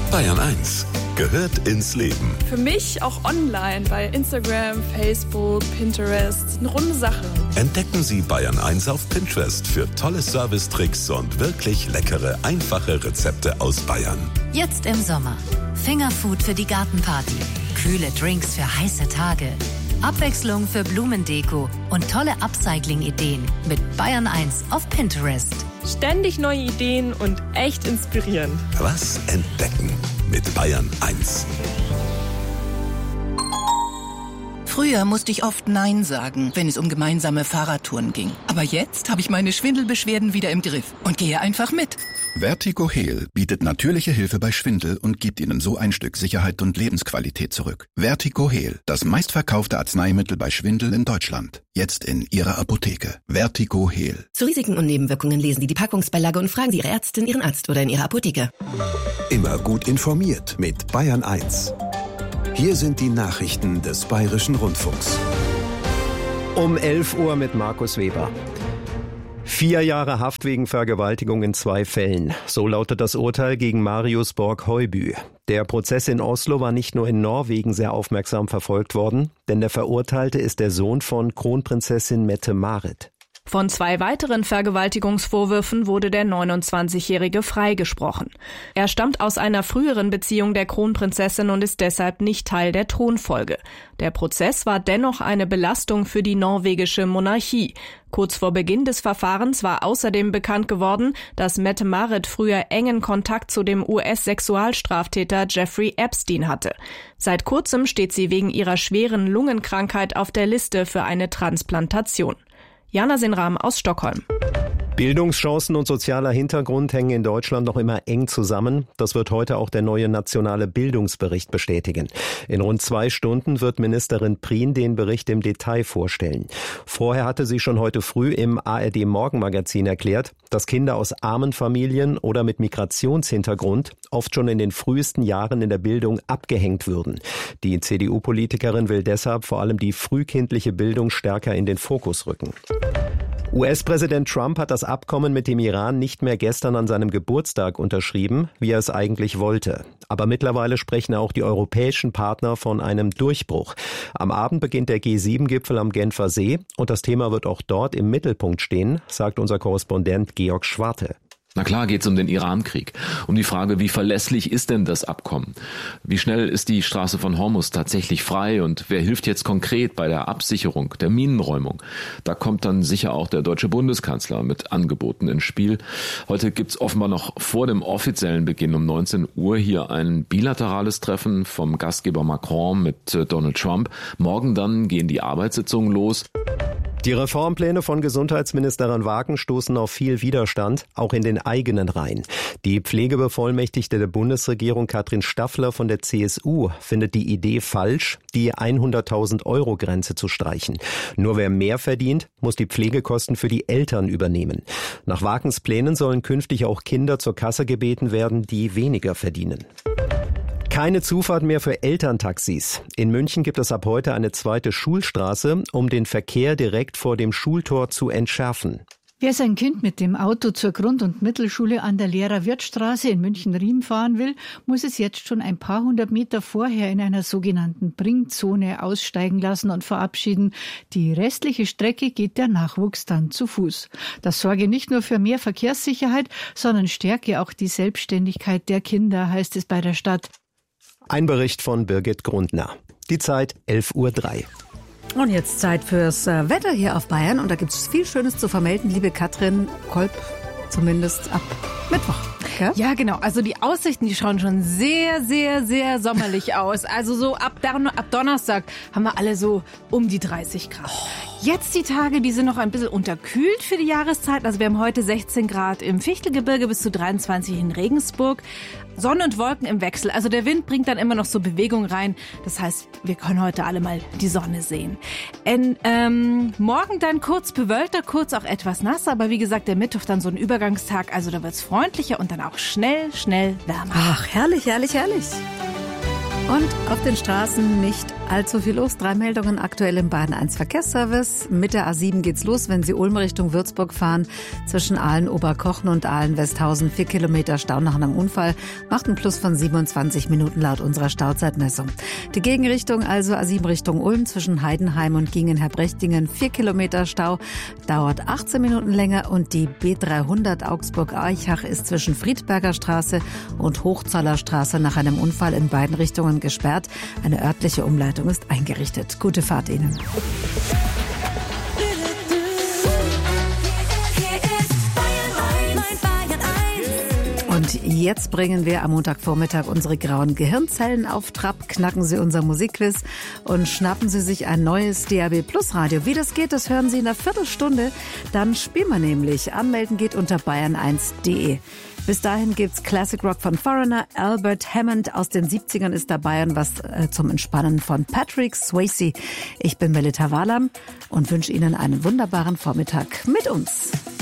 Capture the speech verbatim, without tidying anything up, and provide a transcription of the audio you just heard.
Bayern eins gehört ins Leben. Für mich auch online bei Instagram, Facebook, Pinterest. Eine runde Sache. Entdecken Sie Bayern eins auf Pinterest für tolle Servicetricks und wirklich leckere, einfache Rezepte aus Bayern. Jetzt im Sommer. Fingerfood für die Gartenparty. Kühle Drinks für heiße Tage. Abwechslung für Blumendeko und tolle Upcycling-Ideen mit Bayern eins auf Pinterest. Ständig neue Ideen und echt inspirierend. Was entdecken mit Bayern eins. Früher musste ich oft Nein sagen, wenn es um gemeinsame Fahrradtouren ging. Aber jetzt habe ich meine Schwindelbeschwerden wieder im Griff und gehe einfach mit. Vertigo Heal bietet natürliche Hilfe bei Schwindel und gibt Ihnen so ein Stück Sicherheit und Lebensqualität zurück. Vertigo Heal, das meistverkaufte Arzneimittel bei Schwindel in Deutschland. Jetzt in Ihrer Apotheke. Vertigo Heal. Zu Risiken und Nebenwirkungen lesen Sie die Packungsbeilage und fragen Sie Ihre Ärztin, Ihren Arzt oder in Ihrer Apotheke. Immer gut informiert mit Bayern eins. Hier sind die Nachrichten des Bayerischen Rundfunks. Um elf Uhr mit Markus Weber. Vier Jahre Haft wegen Vergewaltigung in zwei Fällen. So lautet das Urteil gegen Marius Borg-Heubü. Der Prozess in Oslo war nicht nur in Norwegen sehr aufmerksam verfolgt worden, denn der Verurteilte ist der Sohn von Kronprinzessin Mette-Marit. Von zwei weiteren Vergewaltigungsvorwürfen wurde der neunundzwanzigjährige freigesprochen. Er stammt aus einer früheren Beziehung der Kronprinzessin und ist deshalb nicht Teil der Thronfolge. Der Prozess war dennoch eine Belastung für die norwegische Monarchie. Kurz vor Beginn des Verfahrens war außerdem bekannt geworden, dass Mette-Marit früher engen Kontakt zu dem U S-Sexualstraftäter Jeffrey Epstein hatte. Seit kurzem steht sie wegen ihrer schweren Lungenkrankheit auf der Liste für eine Transplantation. Jana Sinram aus Stockholm. Bildungschancen und sozialer Hintergrund hängen in Deutschland noch immer eng zusammen. Das wird heute auch der neue nationale Bildungsbericht bestätigen. In rund zwei Stunden wird Ministerin Prien den Bericht im Detail vorstellen. Vorher hatte sie schon heute früh im A R D-Morgenmagazin erklärt, dass Kinder aus armen Familien oder mit Migrationshintergrund oft schon in den frühesten Jahren in der Bildung abgehängt würden. Die C D U-Politikerin will deshalb vor allem die frühkindliche Bildung stärker in den Fokus rücken. U S-Präsident Trump hat das Abkommen mit dem Iran nicht mehr gestern an seinem Geburtstag unterschrieben, wie er es eigentlich wollte. Aber mittlerweile sprechen auch die europäischen Partner von einem Durchbruch. Am Abend beginnt der G sieben Gipfel am Genfer See und das Thema wird auch dort im Mittelpunkt stehen, sagt unser Korrespondent Georg Schwarte. Na klar geht es um den Iran-Krieg, um die Frage, wie verlässlich ist denn das Abkommen? Wie schnell ist die Straße von Hormuz tatsächlich frei und wer hilft jetzt konkret bei der Absicherung, der Minenräumung? Da kommt dann sicher auch der deutsche Bundeskanzler mit Angeboten ins Spiel. Heute gibt's offenbar noch vor dem offiziellen Beginn um neunzehn Uhr hier ein bilaterales Treffen vom Gastgeber Macron mit Donald Trump. Morgen dann gehen die Arbeitssitzungen los. Die Reformpläne von Gesundheitsministerin Wagen stoßen auf viel Widerstand, auch in den eigenen Reihen. Die Pflegebevollmächtigte der Bundesregierung Katrin Staffler von der C S U findet die Idee falsch, die hunderttausend Euro Grenze zu streichen. Nur wer mehr verdient, muss die Pflegekosten für die Eltern übernehmen. Nach Wagens Plänen sollen künftig auch Kinder zur Kasse gebeten werden, die weniger verdienen. Keine Zufahrt mehr für Elterntaxis. In München gibt es ab heute eine zweite Schulstraße, um den Verkehr direkt vor dem Schultor zu entschärfen. Wer sein Kind mit dem Auto zur Grund- und Mittelschule an der Lehrer-Wirth-Straße in München-Riem fahren will, muss es jetzt schon ein paar hundert Meter vorher in einer sogenannten Bringzone aussteigen lassen und verabschieden. Die restliche Strecke geht der Nachwuchs dann zu Fuß. Das sorge nicht nur für mehr Verkehrssicherheit, sondern stärke auch die Selbstständigkeit der Kinder, heißt es bei der Stadt. Ein Bericht von Birgit Grundner. Die Zeit elf Uhr drei. Und jetzt Zeit fürs Wetter hier auf Bayern. Und da gibt es viel Schönes zu vermelden, liebe Katrin Kolb, zumindest ab Mittwoch. Ja? Ja, genau. Also die Aussichten, die schauen schon sehr, sehr, sehr sommerlich aus. Also so ab, Don- ab Donnerstag haben wir alle so um die dreißig Grad. Oh. Jetzt die Tage, die sind noch ein bisschen unterkühlt für die Jahreszeit. Also wir haben heute sechzehn Grad im Fichtelgebirge bis zu dreiundzwanzig in Regensburg. Sonne und Wolken im Wechsel. Also der Wind bringt dann immer noch so Bewegung rein. Das heißt, wir können heute alle mal die Sonne sehen. En, ähm, morgen dann kurz bewölkter, kurz auch etwas nass. Aber wie gesagt, der Mittwoch dann so ein Übergangstag. Also da wird's freundlicher und dann auch schnell, schnell wärmer. Ach, herrlich, herrlich, herrlich. Und auf den Straßen nicht allzu viel los. Drei Meldungen aktuell im Bayern eins Verkehrsservice. Mit der A sieben geht's los, wenn Sie Ulm Richtung Würzburg fahren. Zwischen Aalen-Oberkochen und Aalen-Westhausen vier Kilometer Stau nach einem Unfall. Macht einen Plus von siebenundzwanzig Minuten laut unserer Stauzeitmessung. Die Gegenrichtung, also A sieben Richtung Ulm zwischen Heidenheim und Gingen-Herbrechtingen vier Kilometer Stau. Dauert achtzehn Minuten länger. Und die B dreihundert Augsburg-Aichach ist zwischen Friedberger Straße und Hochzoller Straße nach einem Unfall in beiden Richtungen gesperrt. Eine örtliche Umleitung ist eingerichtet. Gute Fahrt Ihnen. Und jetzt bringen wir am Montagvormittag unsere grauen Gehirnzellen auf Trab, knacken Sie unser Musikquiz und schnappen Sie sich ein neues D A B Plus Radio. Wie das geht, das hören Sie in einer Viertelstunde. Dann spielen wir nämlich. Anmelden geht unter bayern eins punkt de. Bis dahin gibt's Classic Rock von Foreigner. Albert Hammond aus den siebzigern ist dabei und was äh, zum Entspannen von Patrick Swayze. Ich bin Melita Walam und wünsche Ihnen einen wunderbaren Vormittag mit uns.